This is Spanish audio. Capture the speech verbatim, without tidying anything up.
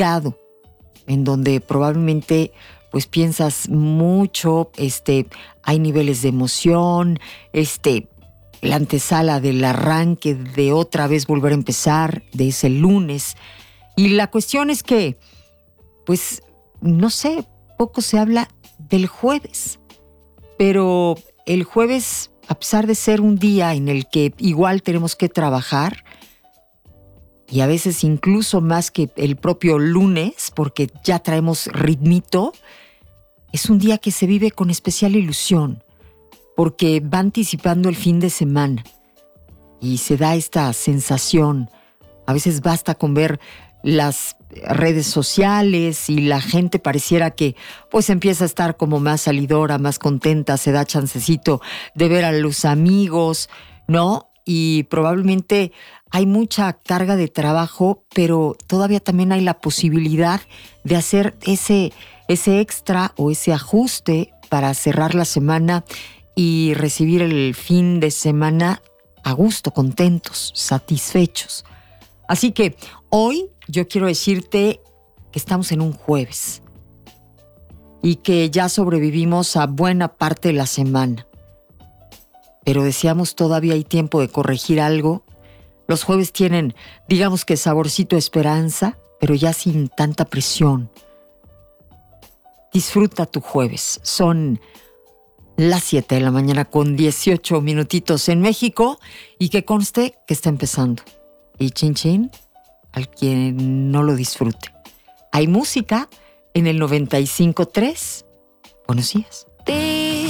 complicado, en donde probablemente pues piensas mucho, este, hay niveles de emoción, este, la antesala del arranque de otra vez volver a empezar, de ese lunes. Y la cuestión es que, pues, no sé, poco se habla del jueves, pero el jueves, a pesar de ser un día en el que igual tenemos que trabajar, y a veces incluso más que el propio lunes, porque ya traemos ritmito, es un día que se vive con especial ilusión, porque va anticipando el fin de semana y se da esta sensación. A veces basta con ver las redes sociales y la gente pareciera que pues empieza a estar como más salidora, más contenta, se da chancecito de ver a los amigos, ¿no? Y probablemente hay mucha carga de trabajo, pero todavía también hay la posibilidad de hacer ese, ese extra o ese ajuste para cerrar la semana y recibir el fin de semana a gusto, contentos, satisfechos. Así que hoy yo quiero decirte que estamos en un jueves y que ya sobrevivimos a buena parte de la semana. Pero deseamos todavía hay tiempo de corregir algo. Los jueves tienen, digamos que saborcito de esperanza, pero ya sin tanta presión. Disfruta tu jueves. Son las siete de la mañana con dieciocho minutitos en México y que conste que está empezando. Y chin chin al quien no lo disfrute. Hay música en el noventa y cinco punto tres. Buenos días.